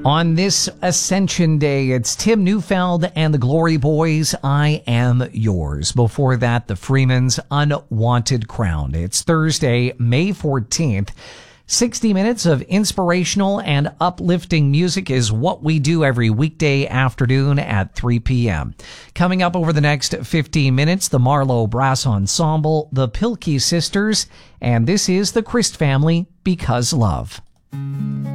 On this Ascension Day, it's Tim Neufeld and the Glory Boys, I Am Yours. Before that, the Freemans, Unwanted Crown. It's Thursday, May 14th. 60 minutes of inspirational and uplifting music is what we do every weekday afternoon at 3 p.m. Coming up over the next 15 minutes, the Marlowe Brass Ensemble, the Pilkey Sisters, and this is the Christ Family, Because Love.